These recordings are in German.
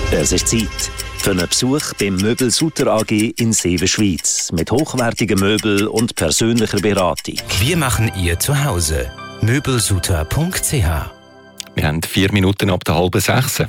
Es ist Zeit für einen Besuch beim Möbel Sutter AG in Seewen, Schweiz. Mit hochwertigen Möbeln und persönlicher Beratung. Wir machen ihr Zuhause. Möbelsutter.ch. Wir haben 4 Minuten ab der 5:30.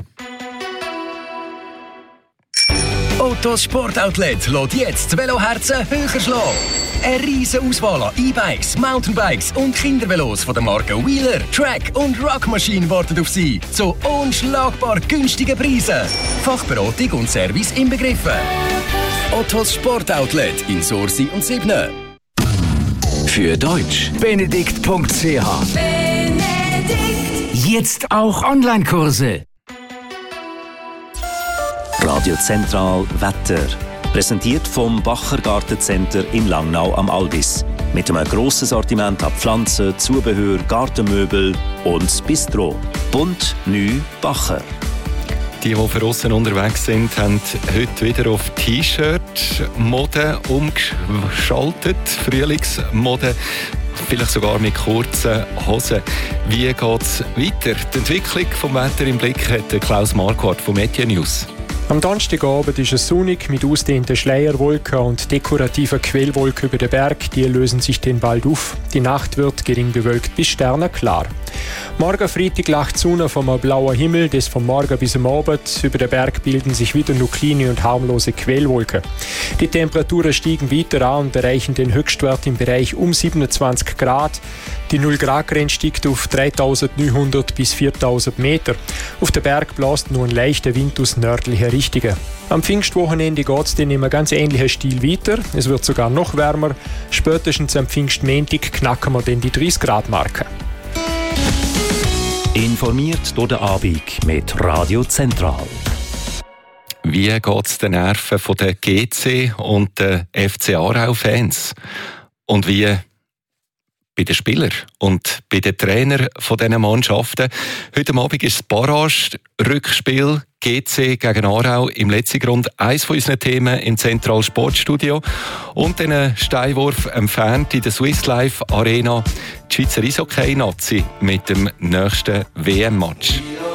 Ottos Sportoutlet lässt jetzt die Veloherzen höher schlagen. Eine riesige Auswahl an E-Bikes, Mountainbikes und Kindervelos von den Marken Wheeler, Track und Rock Machine warten auf Sie zu unschlagbar günstigen Preisen. Fachberatung und Service inbegriffen. Ottos Sportoutlet in Sursi und Sibne. Für Deutsch benedikt.ch. Jetzt auch Online-Kurse. Radio Zentral Wetter. Präsentiert vom Bacher Gartencenter in Langnau am Albis. Mit einem grossen Sortiment an Pflanzen, Zubehör, Gartenmöbel und Bistro. Bunt, neu, Bacher. Die für aussen unterwegs sind, haben heute wieder auf T-Shirt-Mode umgeschaltet. Frühlingsmode, vielleicht sogar mit kurzen Hosen. Wie geht es weiter? Die Entwicklung des Wetters im Blick hat Klaus Marquardt von Media News. Am Donnerstagabend ist es sonnig mit ausdehnten Schleierwolken und dekorativen Quellwolken über den Berg. Die lösen sich dann bald auf. Die Nacht wird gering bewölkt bis sternenklar. Morgen Freitag lacht die Sonne vom blauen Himmel, das vom Morgen bis am Abend. Über den Berg bilden sich wieder nur kleine und harmlose Quellwolken. Die Temperaturen steigen weiter an und erreichen den Höchstwert im Bereich um 27 Grad. Die 0-Grad-Grenze steigt auf 3900 bis 4000 Meter. Auf den Berg bläst nur ein leichter Wind aus nördlichen Richtungen. Am Pfingstwochenende geht es dann in einem ganz ähnlichen Stil weiter. Es wird sogar noch wärmer. Spätestens am Pfingstmontag knacken wir dann die 30-Grad-Marke. Informiert durch den Abend mit Radio Zentral. Wie geht es den Nerven der GC und der FC Aarau-Fans? Und wie bei den Spielern und bei den Trainern von diesen Mannschaften? Heute Abend ist das Barrage-Rückspiel GC gegen Aarau im letzten Grund eines von unseren Themen im Zentral Sportstudio. Und den Steinwurf entfernt in der Swiss Life Arena die Schweizer Eishockey-Nazi mit dem nächsten WM-Match.